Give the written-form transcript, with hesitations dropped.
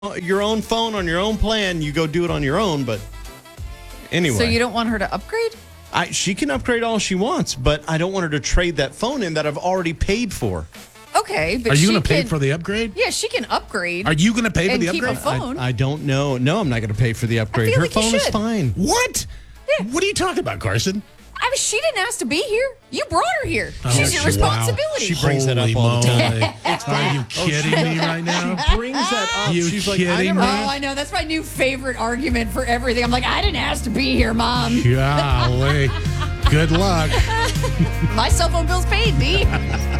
your own phone on your own plan, you go do it on your own. But anyway. So you don't want her to upgrade? She can upgrade all she wants, but I don't want her to trade that phone in that I've already paid for. Okay, but Are you going to pay for the upgrade? Yeah, she can upgrade. Are you going to pay for and the keep upgrade? a phone. I don't know. No, I'm not going to pay for the upgrade. feel Her like you phone is should. fine. What? Yeah. What are you talking about, Carson? I mean, she didn't ask to be here. You brought her here. Oh, She's your wow. responsibility. She brings that up Holy all the time. moly. Are you kidding me right now? Brings that up. You She's like, kidding I never me? Oh, I know. That's my new favorite argument for everything. I'm like, I didn't ask to be here, Mom. Golly. Good luck. My cell phone bill's paid, D.